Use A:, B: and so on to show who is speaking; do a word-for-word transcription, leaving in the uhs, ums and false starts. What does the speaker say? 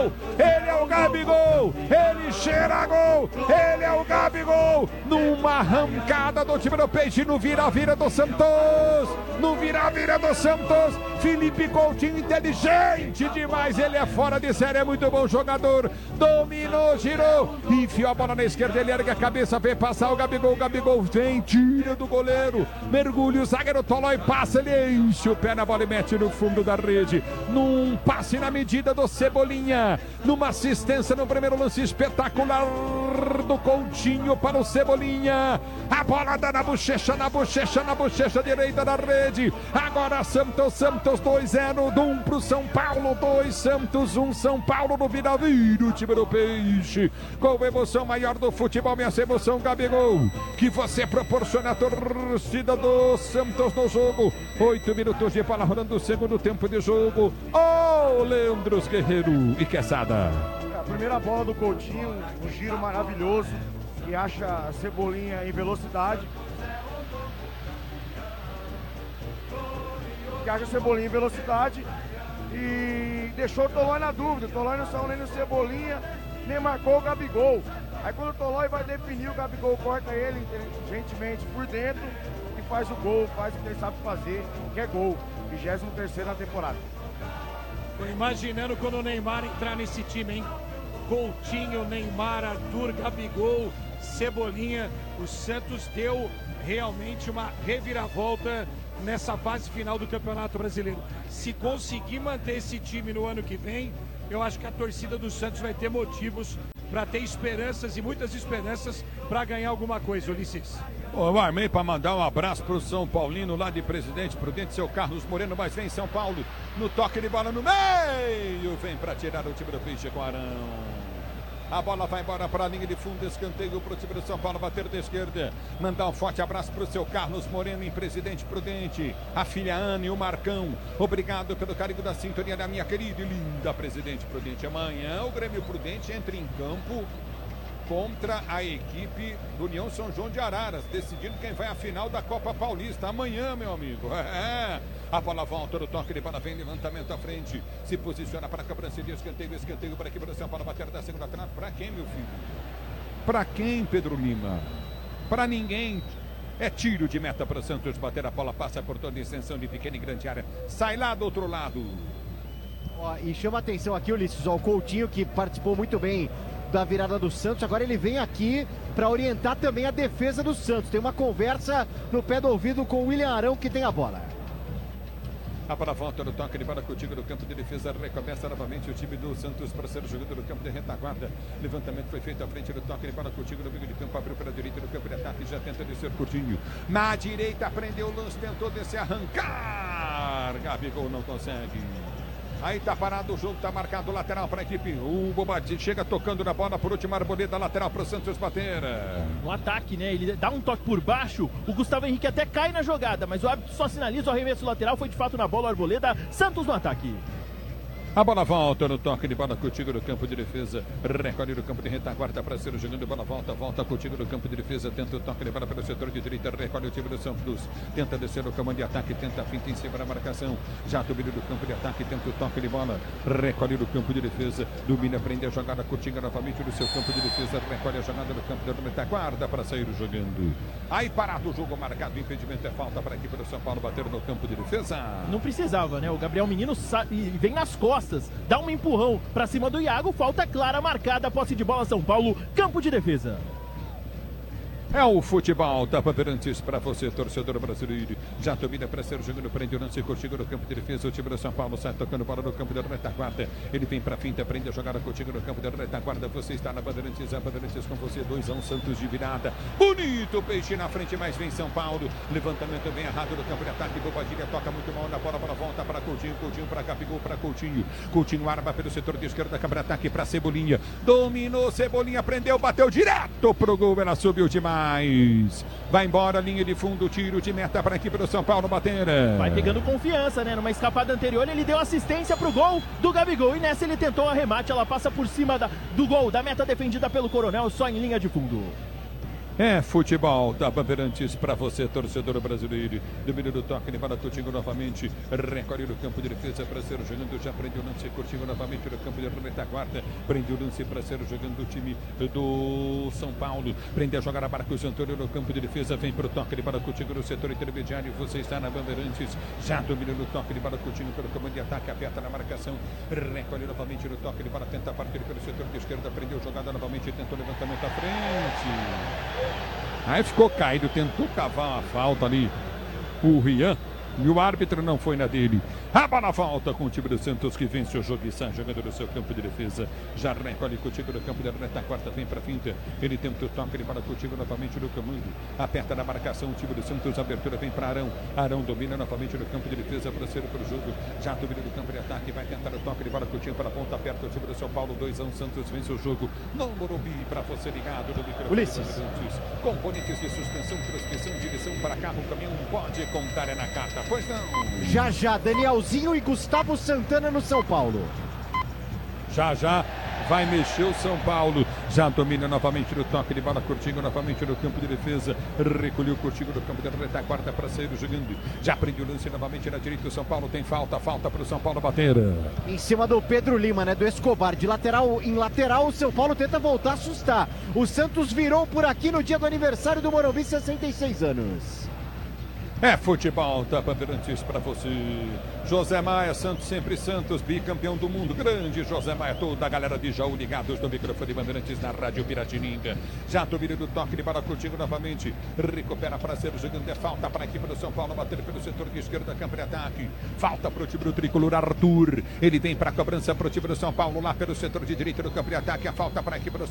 A: gol, ele é o Gabigol, ele cheira a gol, ele é o Gabigol, numa arrancada do time do Peixe, no vira-vira do Santos, no vira-vira do Santos, Felipe Coutinho, inteligente demais, ele é fora de série, é muito bom jogador, dominou, girou, enfiou a bola na esquerda, ele ergue a cabeça, vem passar o Gabigol, o Gabigol vem, tira do goleiro, mergulha, o zagueiro Tolói passa, ele enche o pé na bola e mete no fundo da rede, num passe na medida do Cebolinha, numa assistência no primeiro lance espetacular do Coutinho para o Cebolinha, a bola dá na bochecha, na bochecha, na bochecha direita da rede, agora Santos, Santos dois zero, do um pro São Paulo, dois Santos, um São Paulo no vira-vira, o time do Peixe, com emoção maior do futebol, minha emoção, Gabigol, que você proporciona a torcida do Santos no jogo, oito minutos de bola rolando o segundo tempo de jogo, ô oh, Leandros Guerreiro e Quesada.
B: A primeira bola do Coutinho, um giro maravilhoso, que acha a Cebolinha em velocidade, que acha a Cebolinha em velocidade e deixou o Tolói na dúvida, o Tolói não saiu nem no Cebolinha, nem marcou o Gabigol. Aí quando o Tolói vai definir, o Gabigol corta ele inteligentemente por dentro e faz o gol, faz o que ele sabe fazer, que é gol, vigésimo terceiro na temporada.
C: Tô imaginando quando o Neymar entrar nesse time, hein? Coutinho, Neymar, Arthur, Gabigol, Cebolinha. O Santos deu realmente uma reviravolta nessa fase final do Campeonato Brasileiro. Se conseguir manter esse time no ano que vem, eu acho que a torcida do Santos vai ter motivos para ter esperanças e muitas esperanças para ganhar alguma coisa, Ulisses.
A: Oh, eu armei para mandar um abraço pro São Paulino lá de Presidente Prudente, seu Carlos Moreno, mas vem São Paulo no toque de bola no meio, vem para tirar o time do Peixe com Arão. A bola vai embora para a linha de fundo, escanteio para o time do São Paulo, bater da esquerda. Mandar um forte abraço para o seu Carlos Moreno em Presidente Prudente. A filha Ana e o Marcão. Obrigado pelo carinho da sintonia da minha querida e linda Presidente Prudente. Amanhã o Grêmio Prudente entra em campo contra a equipe do União São João de Araras, decidindo quem vai à final da Copa Paulista. Amanhã, meu amigo. É. A bola volta no toque de bola, vem levantamento à frente, se posiciona para a cobrança de escanteio, escanteio para aqui para o São Paulo, bater da segunda trave. Para quem, meu filho? Para quem, Pedro Lima? Para ninguém. É tiro de meta para o Santos bater a bola, passa por toda a extensão de pequena e grande área, sai lá do outro lado.
D: Ó, e chama a atenção aqui, Ulisses, ó, o Coutinho, que participou muito bem da virada do Santos, agora ele vem aqui para orientar também a defesa do Santos. Tem uma conversa no pé do ouvido com o William Arão, que tem a bola.
A: A bola volta no toque de bola contigo no campo de defesa, recomeça novamente o time do Santos para ser jogado no campo de retaguarda. Levantamento foi feito à frente do toque de bola contigo no meio de campo, abriu para a direita do campo de ataque, já tenta descer curtinho. Na direita, prendeu o lance, tentou descer, arrancar. Gabigol não consegue. Aí tá parado o jogo, tá marcado lateral para a equipe. O Bobadinho chega tocando na bola por última arboleda lateral para o Santos bater.
E: No ataque, né? Ele dá um toque por baixo. O Gustavo Henrique até cai na jogada, mas o árbitro só sinaliza o arremesso lateral. Foi de fato na bola, arboleda. Santos no ataque.
A: A bola volta no toque de bola contigo no campo de defesa. Recolhe no campo de retaguarda para ser jogando. Bola volta, volta contigo no campo de defesa. Tenta o toque de bola pelo setor de direita. Recolhe o time do Santos. Tenta descer no comando de ataque. Tenta a finta em cima da marcação. Já domina do campo de ataque. Tenta o toque de bola. Recolhe no campo de defesa. Domina, prende a jogada contigo novamente no seu campo de defesa. Recolhe a jogada no campo de retaguarda para sair jogando. Aí parado o jogo marcado. Impedimento é falta para a equipe do São Paulo bater no campo de defesa.
E: Não precisava, né? O Gabriel Menino vem nas costas. Dá um empurrão para cima do Iago, falta clara marcada, posse de bola São Paulo, campo de defesa.
A: É o futebol, Tapa Verantes para você, torcedor brasileiro. Já domina para ser jogando, prende o lance, contigo no campo de defesa. O time do São Paulo sai tocando bola no campo da retaguarda. Ele vem para a finta, prende a jogada contigo no campo da retaguarda. Você está na Bandeirantes, a Bandeirantes com você, dois a um, Santos de virada. Bonito Peixe na frente, mas vem São Paulo. Levantamento bem errado no campo de ataque. Bobadilha toca muito mal na bola, para volta para Coutinho, Coutinho para Gabigol, para Coutinho. Coutinho arma pelo setor de esquerda, câmara ataque para Cebolinha. Dominou, Cebolinha prendeu, bateu direto pro gol, ela subiu demais. Vai embora, linha de fundo, tiro de meta para a equipe do São Paulo bater.
E: Vai pegando confiança, né? Numa escapada anterior ele deu assistência pro gol do Gabigol e nessa ele tentou o arremate, ela passa por cima da, do gol, da meta defendida pelo Coronel, só em linha de fundo.
A: É futebol da Bandeirantes para você, torcedor brasileiro. Domínio do toque, ele para Coutinho novamente. Recolhe no campo de defesa para ser jogando. Já prendeu o lance, Coutinho novamente no campo de retaguarda. Prende o lance para ser jogando o time do São Paulo. Prende a jogada Marcos Antônio no campo de defesa. Vem para o toque, ele para Coutinho no setor intermediário. Você está na Bandeirantes. Já domina no toque, ele para Coutinho pelo comando de ataque. Aperta na marcação. Recolhe novamente no toque, ele para tentar partir pelo setor de esquerda. Prendeu a jogada novamente. Tentou levantamento à frente. Aí ficou caído, tentou cavar a falta ali o Rian, e o árbitro não foi na dele. A bola volta com o time do Santos, que vence o jogo e sai jogando no seu campo de defesa. Já recolhe Coutinho no campo de retaguarda, vem para a finta. Ele tenta o toque, ele para Coutinho novamente no comando. Aperta na marcação o time do Santos, a abertura vem para Arão. Arão domina novamente no campo de defesa para ser para o jogo. Já domina no campo de ataque, vai tentar o toque, ele para Coutinho para a ponta, aperta o time do São Paulo. dois a um, Santos vence o jogo. No Morumbi, para você ligado no microfone.
D: Ulisses.
A: Componentes de suspensão, transmissão, direção para carro, caminhão, pode contar é na carta. Pois não.
D: Já já, Danielzinho e Gustavo Santana no São Paulo.
A: Já já vai mexer o São Paulo. Já domina novamente no toque de bola. Coutinho novamente no campo de defesa. Recolheu o Coutinho no campo de retaguarda para sair jogando. Já prendeu o lance novamente na direita. O São Paulo tem falta. Falta para o São Paulo bater.
D: Em cima do Pedro Lima, né? Do Escobar. De lateral em lateral, o São Paulo tenta voltar a assustar. O Santos virou por aqui no dia do aniversário do Morumbi, sessenta e seis anos.
A: É futebol da Bandeirantes para você. José Maia, Santos sempre Santos, bicampeão do mundo. Grande José Maia, toda a galera de Jaú ligados no microfone Bandeirantes na Rádio Piratininga. Já domina do toque de bola Coutinho novamente. Recupera para ser jogando. É falta para a equipe do São Paulo bater pelo setor de esquerda, campo de ataque. Falta para o time do tricolor Arthur. Ele vem para a cobrança para o time do São Paulo lá pelo setor de direita do campo de ataque. A falta para a equipe do